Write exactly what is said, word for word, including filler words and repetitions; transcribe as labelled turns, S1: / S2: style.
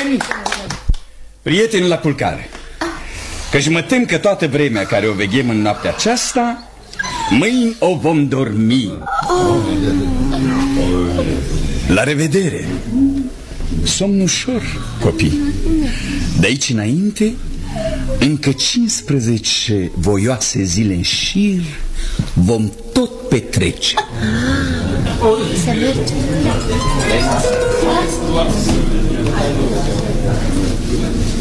S1: Prieteni, prieteni la culcare, căci mă tem că toată vremea care o veghem în noaptea aceasta, mâini o vom dormi. La revedere. Somn ușor, copii. De aici înainte, încă cincisprezece voioase zile în șir vom tot petrece.
S2: Să mergem.